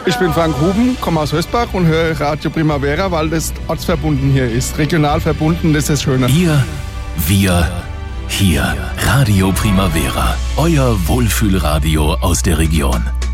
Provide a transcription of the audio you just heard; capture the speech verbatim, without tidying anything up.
Ich bin Frank Huben, komme aus Hösbach und höre Radio Primavera, weil das ortsverbunden hier ist. Regional verbunden, das ist das Schöne. Ihr, wir, hier. Radio Primavera. Euer Wohlfühlradio aus der Region.